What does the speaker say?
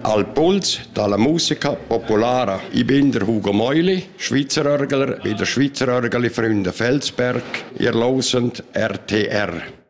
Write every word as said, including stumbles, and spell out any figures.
Al Puls, dalla Musica Popolare. Ich bin der Hugo Meuli, Schweizer Örgler bei der Schweizer Örgeli Freunde Felsberg. Ihr hört R T R.